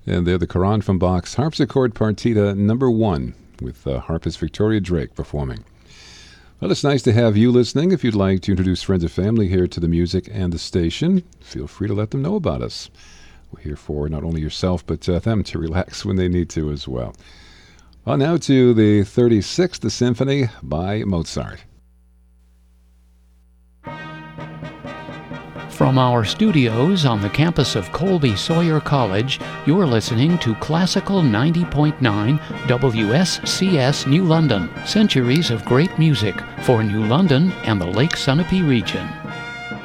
And they're the Karan from Bach's Harpsichord Partita number 1 with harpist Victoria Drake performing. Well, it's nice to have you listening. If you'd like to introduce friends or family here to the music and the station, feel free to let them know about us. We're here for not only yourself, but them to relax when they need to as well. Well, now to the 36th Symphony by Mozart. From our studios on the campus of Colby Sawyer College, you're listening to Classical 90.9 WSCS New London, centuries of great music for New London and the Lake Sunapee region.